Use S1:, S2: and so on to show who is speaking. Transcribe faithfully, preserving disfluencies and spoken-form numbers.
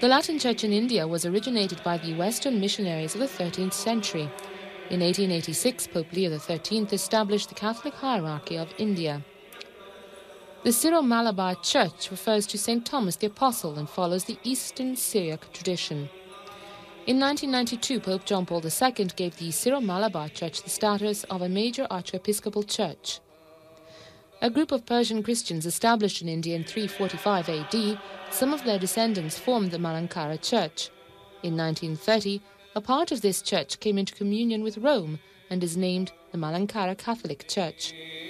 S1: The Latin Church in India was originated by the Western missionaries of the thirteenth century. In eighteen eighty-six, Pope Leo the thirteenth established the Catholic hierarchy of India. The Syro-Malabar Church refers to Saint Thomas the Apostle and follows the Eastern Syriac tradition. In nineteen ninety-two, Pope John Paul the Second gave the Syro-Malabar Church the status of a major archiepiscopal church. A group of Persian Christians established in India in three forty-five A D, some of their descendants formed the Malankara Church. In nineteen thirty, a part of this church came into communion with Rome and is named the Malankara Catholic Church.